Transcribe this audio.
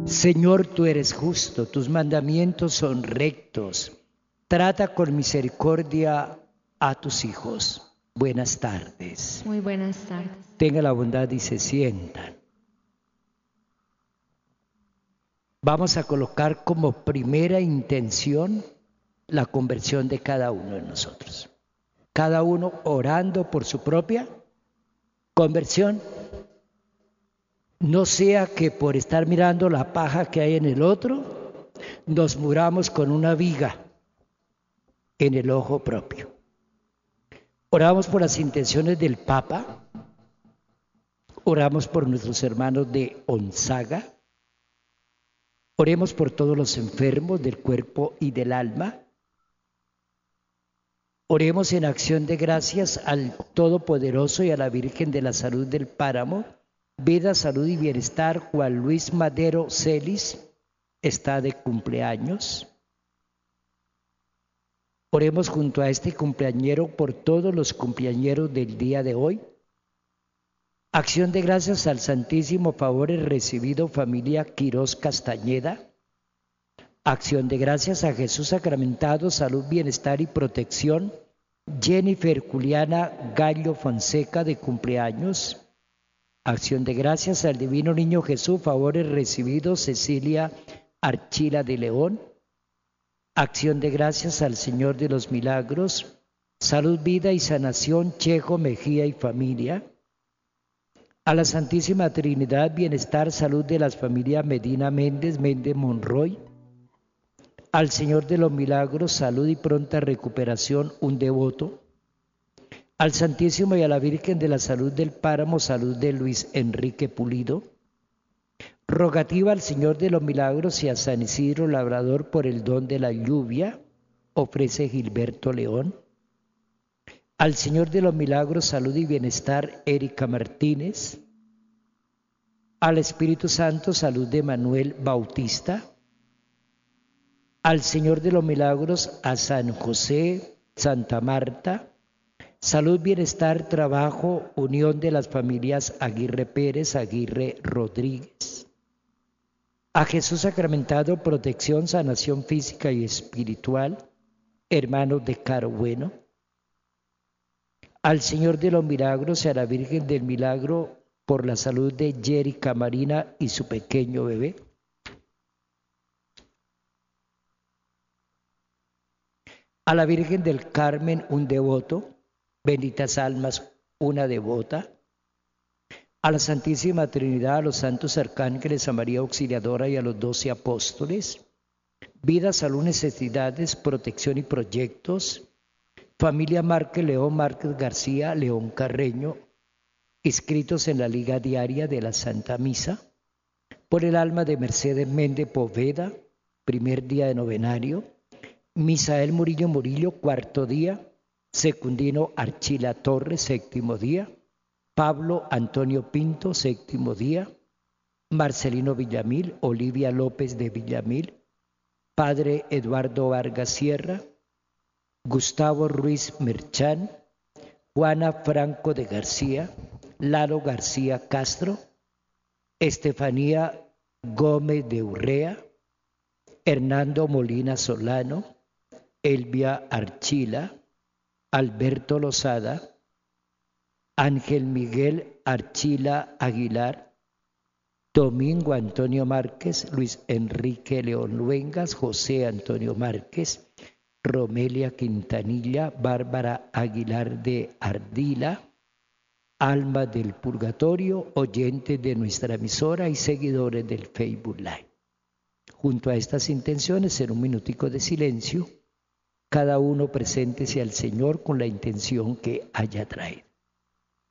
Señor, tú eres justo, tus mandamientos son rectos. Trata con misericordia a tus hijos. Buenas tardes. Muy buenas tardes. Tenga la bondad y se sientan. Vamos a colocar como primera intención la conversión de cada uno de nosotros. Cada uno orando por su propia conversión. No sea que por estar mirando la paja que hay en el otro, nos muramos con una viga en el ojo propio. Oramos por las intenciones del Papa, oramos por nuestros hermanos de Onzaga, oremos por todos los enfermos del cuerpo y del alma. Oremos en acción de gracias al Todopoderoso y a la Virgen de la Salud del Páramo. Vida, salud y bienestar. Juan Luis Madero Celis está de cumpleaños. Oremos junto a este cumpleañero por todos los cumpleañeros del día de hoy. Acción de gracias al Santísimo Favores recibido familia Quirós Castañeda. Acción de gracias a Jesús sacramentado, salud, bienestar y protección. Jennifer Juliana Gallo Fonseca de cumpleaños. Acción de gracias al Divino Niño Jesús, favores recibidos Cecilia Archila de León. Acción de gracias al Señor de los Milagros, salud, vida y sanación Chejo Mejía y familia. A la Santísima Trinidad, bienestar, salud de las familias Medina Méndez, Méndez Monroy. Al Señor de los Milagros, salud y pronta recuperación, un devoto. Al Santísimo y a la Virgen de la Salud del Páramo, salud de Luis Enrique Pulido. Rogativa al Señor de los Milagros y a San Isidro Labrador por el don de la lluvia, ofrece Gilberto León. Al Señor de los Milagros, salud y bienestar, Erika Martínez. Al Espíritu Santo, salud de Manuel Bautista. Al Señor de los Milagros, a San José, Santa Marta. Salud, bienestar, trabajo, unión de las familias Aguirre Pérez, Aguirre Rodríguez. A Jesús sacramentado, protección, sanación física y espiritual, hermanos de Caro Bueno. Al Señor de los Milagros y a la Virgen del Milagro por la salud de Jerica Marina y su pequeño bebé. A la Virgen del Carmen, un devoto. Benditas almas, una devota. A la Santísima Trinidad, a los santos arcángeles, a María Auxiliadora y a los 12 apóstoles. Vida, salud, necesidades, protección y proyectos. Familia Márquez León, Márquez García, León Carreño, inscritos en la Liga Diaria de la Santa Misa. Por el alma de Mercedes Méndez Poveda, primer día de novenario. Misael Murillo Murillo, cuarto día. Secundino Archila Torres, séptimo día. Pablo Antonio Pinto, séptimo día. Marcelino Villamil, Olivia López de Villamil. Padre Eduardo Vargas Sierra. Gustavo Ruiz Merchán. Juana Franco de García. Lalo García Castro. Estefanía Gómez de Urrea. Hernando Molina Solano. Elvia Archila. Alberto Lozada, Ángel Miguel Archila Aguilar, Domingo Antonio Márquez, Luis Enrique León Luengas, José Antonio Márquez, Romelia Quintanilla, Bárbara Aguilar de Ardila, Alma del Purgatorio, oyentes de nuestra emisora y seguidores del Facebook Live. Junto a estas intenciones, en un minutico de silencio, cada uno preséntese al Señor con la intención que haya traído.